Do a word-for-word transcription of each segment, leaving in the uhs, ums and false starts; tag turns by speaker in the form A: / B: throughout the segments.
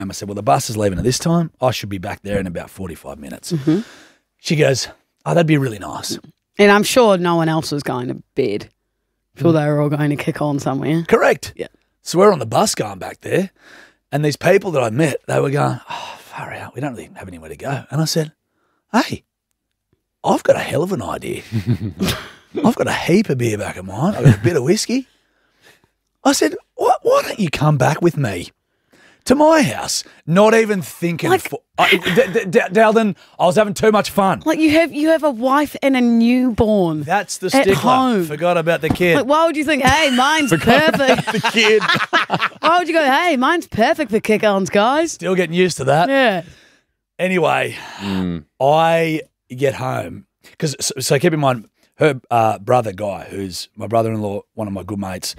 A: And I said, well, the bus is leaving at this time. I should be back there in about forty-five minutes.
B: Mm-hmm.
A: She goes, oh, that'd be really nice.
B: And I'm sure no one else was going to bed. I'm sure they were all going to kick on somewhere.
A: Correct.
B: Yeah.
A: So we're on the bus going back there, and these people that I met, they were going, oh, far out, we don't really have anywhere to go. And I said, hey, I've got a hell of an idea. I've got a heap of beer back of mine. I've got a bit of whiskey. I said, why, why don't you come back with me to my house? Not even thinking.
B: Like-
A: for, I, D- D- D- Dalden, I was having too much fun.
B: Like you have you have a wife and a newborn.
A: That's the
B: at
A: stickler.
B: home.
A: Forgot about the kid.
B: Like, why would you think, hey, mine's perfect?
A: the kid.
B: Why would you go, hey, mine's perfect for kick-ons, guys?
A: Still getting used to that.
B: Yeah.
A: Anyway, I get home because so, so keep in mind her uh, brother Guy, who's my brother-in-law, one of my good mates.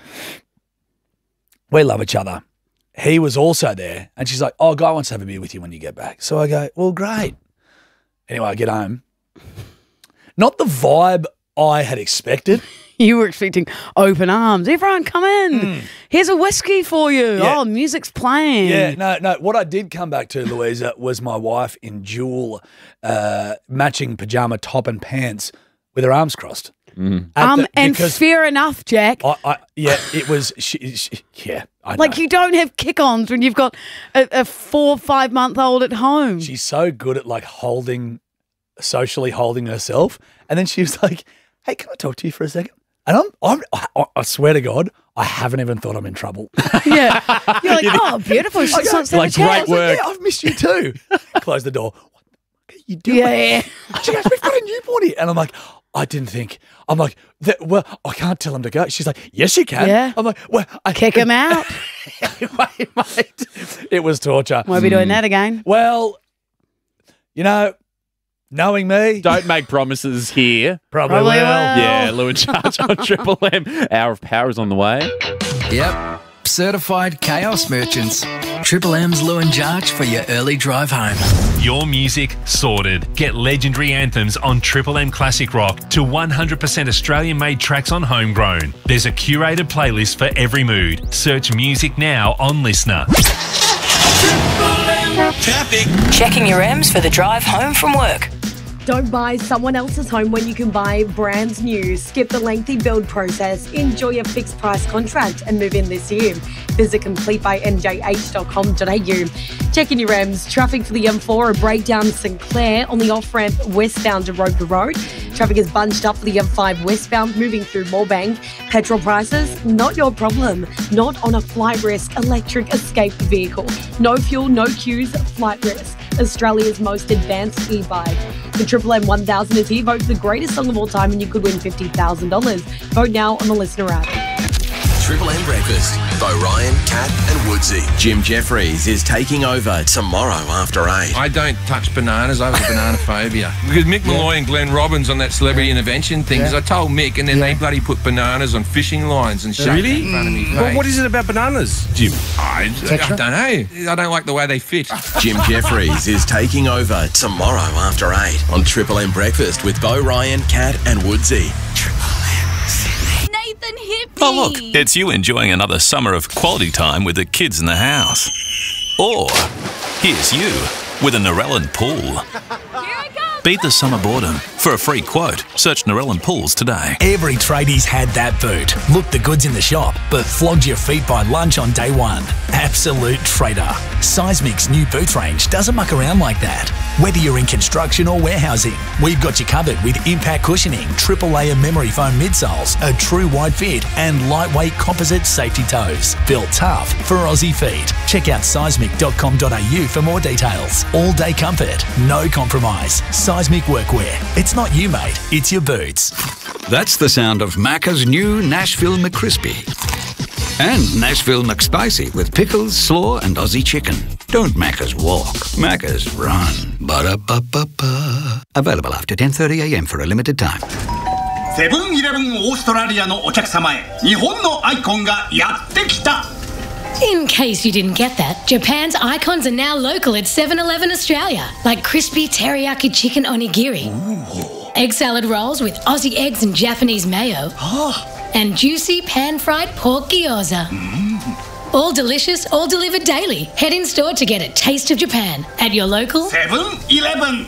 A: We love each other. He was also there, and she's like, "Oh, Guy wants to have a beer with you when you get back." So I go, "Well, great." Anyway, I get home. Not the vibe I had expected.
B: You were expecting open arms. Everyone come in. Here's a whiskey for you.
A: Yeah.
B: Oh, music's playing.
A: Yeah, no, no. What I did come back to, Louisa, was my wife in dual uh, matching pajama top and pants with her arms crossed. At
B: Um,
A: the-
B: and
A: because
B: fair enough, Jack.
A: I, I, yeah, it was. She, she, yeah, I
B: Like
A: know.
B: you don't have kick-ons when you've got a, a four, five-month-old at home.
A: She's so good at like holding, socially holding herself, and then she was like, "Hey, can I talk to you for a second?" And I'm, I'm, I, I swear to God, I haven't even thought I'm in trouble.
B: Yeah. You're like, oh, beautiful. She just wants to have
C: like,
B: a chat.
C: great
A: I was like,
C: work.
A: yeah, I've missed you too. Close the door. What the fuck are you doing?
B: Yeah, yeah.
A: She goes, we've got a newborn here. And I'm like, I didn't think. I'm like, "That- well, I can't tell him to go. She's like, yes, you can.
B: Yeah.
A: I'm like, well, I
B: Kick him out.
A: Wait, mate. It was torture.
B: Won't be doing that again.
A: Well, you know, knowing me,
C: Don't make promises here.
A: probably,
B: Probably
A: will.
B: will.
C: Yeah, Lou and Charge on Triple M. Hour of Power is on the way.
D: Yep, certified chaos merchants. Triple M's Lou and Jarch for your early drive home.
E: Your music sorted. Get legendary anthems on Triple M Classic Rock to one hundred percent Australian-made tracks on Homegrown. There's a curated playlist for every mood. Search music now on Listener.
F: Traffic.
G: Checking your M's for the drive home from work.
H: Don't buy someone else's home when you can buy brand new. Skip the lengthy build process. Enjoy a fixed price contract and move in this year. Visit complete by m j h dot com dot a u. Checking your M's. Traffic for the M four, a breakdown St Clair on the off-ramp westbound to Roper Road. Traffic is bunched up for the M five westbound moving through Moorebank. Petrol prices, not your problem. Not on a flight risk electric escape vehicle. No fuel, no queues, flight risk. Australia's most advanced e-bike. The Triple M one thousand is here. Vote for the greatest song of all time and you could win fifty thousand dollars. Vote now on the Listener app.
F: Triple M Breakfast by Ryan, Kat and Woodsy. Jim Jeffries is taking over tomorrow after eight.
I: I don't touch bananas. I have a banana phobia. Because Mick Malloy and Glenn Robbins on that celebrity intervention thing, because I told Mick, and then they bloody put bananas on fishing lines and shit
C: Really?
I: in front of me.
C: Well, what is it about bananas, Jim?
I: I, I don't know. I don't like the way they fit.
F: Jim Jeffries is taking over tomorrow after eight on Triple M Breakfast with Bo Ryan, Kat and Woodsy.
J: Nathan hit me.
K: Oh, look, it's you enjoying another summer of quality time with the kids in the house. Or here's you with a Narellan pool.
J: Here I come.
K: Beat the summer boredom. For a free quote, search Narellan Pools today.
L: Every tradie's had that boot. Looked the goods in the shop, but flogged your feet by lunch on day one. Absolute trader. Seismic's new boot range doesn't muck around like that. Whether you're in construction or warehousing, we've got you covered with impact cushioning, triple layer memory foam midsoles, a true wide fit, and lightweight composite safety toes. Built tough for Aussie feet. Check out seismic dot com dot a u for more details. All day comfort, no compromise. Seismic workwear. It's not you, mate. It's your boots.
M: That's the sound of Macca's new Nashville McCrispy. And Nashville McSpicy with pickles, slaw and Aussie chicken. Don't Macca's walk, Macca's run. Ba-da-ba-ba-ba. Available after ten thirty a m for a limited time.
N: セブンイレブンオーストラリアのお客様へ日本のアイコンがやってきた
O: In case you didn't get that, Japan's icons are now local at seven eleven Australia, like crispy teriyaki chicken onigiri, egg salad rolls with Aussie eggs and Japanese mayo, and juicy pan-fried pork gyoza. All delicious, all delivered daily. Head in store to get a taste of Japan at your local
N: seven eleven.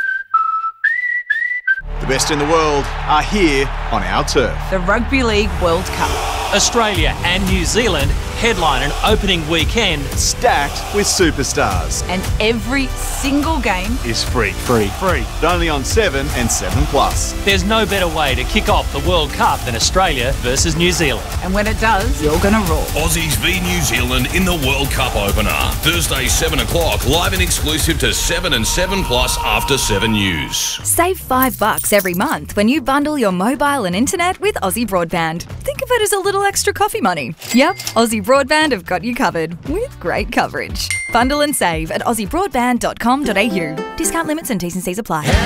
P: The best in the world are here on our turf.
Q: The Rugby League World Cup.
R: Australia and New Zealand headline an opening weekend
P: stacked with superstars.
Q: And every single game
P: is free. Free. Free. Only on seven and seven plus.
R: There's no better way to kick off the World Cup than Australia versus New Zealand.
Q: And when it does, you're going to roar.
F: Aussies v New Zealand in the World Cup opener. Thursday, seven o'clock, live and exclusive to seven and seven plus after seven News.
S: Save five bucks every month when you bundle your mobile and internet with Aussie Broadband. Think of it as a little extra coffee money. Yep, Aussie Broadband have got you covered with great coverage. Bundle and save at aussie broadband dot com dot a u. Discount limits and T's and C's apply.